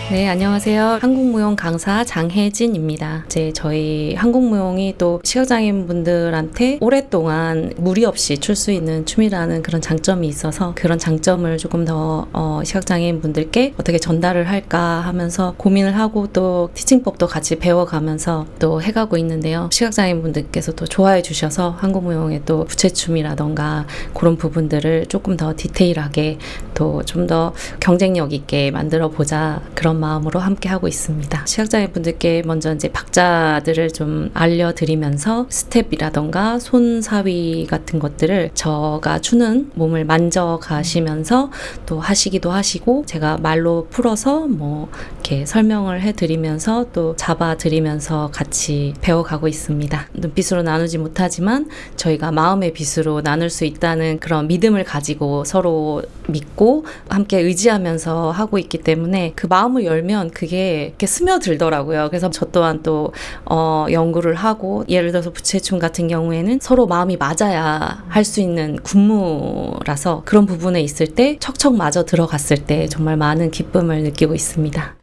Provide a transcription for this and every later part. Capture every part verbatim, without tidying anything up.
네, 안녕하세요. 한국무용 강사 장혜진입니다. 이제 저희 한국무용이 또 시각장애인 분들한테 오랫동안 무리 없이 출 수 있는 춤이라는 그런 장점이 있어서 그런 장점을 조금 더 어, 시각장애인 분들께 어떻게 전달을 할까 하면서 고민을 하고 또 티칭법도 같이 배워가면서 또 해가고 있는데요. 시각장애인 분들께서 또 좋아해 주셔서 한국무용의 또 부채춤이라던가 그런 부분들을 조금 더 디테일하게 또 좀 더 경쟁력 있게 만들어 보자, 그런 마음으로 함께 하고 있습니다. 시각장애 분들께 먼저 이제 박자들을 좀 알려드리면서 스텝이라던가 손 사위 같은 것들을 저가 추는 몸을 만져가시면서 또 하시기도 하시고, 제가 말로 풀어서 뭐 이렇게 설명을 해드리면서 또 잡아드리면서 같이 배워가고 있습니다. 눈빛으로 나누지 못하지만 저희가 마음의 빛으로 나눌 수 있다는 그런 믿음을 가지고 서로 믿고 함께 의지하면서 하고 있기 때문에 그 마음을 열면 그게 이렇게 스며들더라고요. 그래서 저 또한 또 어, 연구를 하고, 예를 들어서 부채춤 같은 경우에는 서로 마음이 맞아야 할 수 있는 군무라서 그런 부분에 있을 때 척척 맞아 들어갔을 때 정말 많은 기쁨을 느끼고 있습니다.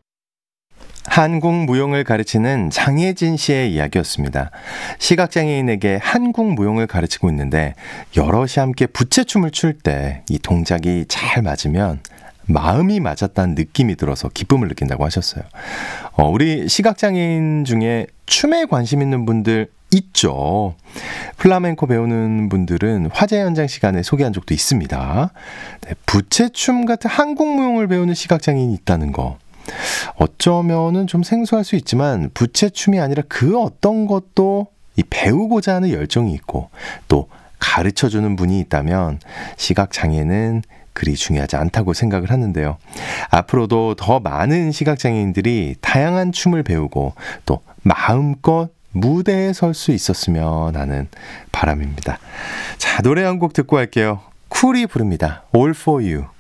한국무용을 가르치는 장혜진 씨의 이야기였습니다. 시각장애인에게 한국무용을 가르치고 있는데 여럿이 함께 부채춤을 출 때 이 동작이 잘 맞으면 마음이 맞았다는 느낌이 들어서 기쁨을 느낀다고 하셨어요. 어, 우리 시각장애인 중에 춤에 관심 있는 분들 있죠. 플라멩코 배우는 분들은 화제 현장 시간에 소개한 적도 있습니다. 네, 부채춤 같은 한국무용을 배우는 시각장애인이 있다는 거, 어쩌면은 좀 생소할 수 있지만 부채춤이 아니라 그 어떤 것도 이 배우고자 하는 열정이 있고 또 가르쳐주는 분이 있다면 시각장애는 그리 중요하지 않다고 생각을 하는데요. 앞으로도 더 많은 시각장애인들이 다양한 춤을 배우고 또 마음껏 무대에 설 수 있었으면 하는 바람입니다. 자, 노래 한 곡 듣고 할게요. 쿨이 부릅니다. All for you.